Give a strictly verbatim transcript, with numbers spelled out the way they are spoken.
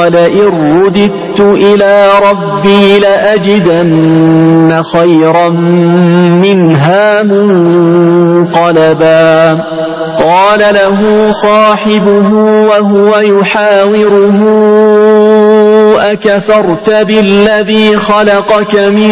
ولئن رددت إلى ربي لأجدن خيرا منها منقلبا قال له صاحبه وهو يحاوره أكفرت بالذي خلقك من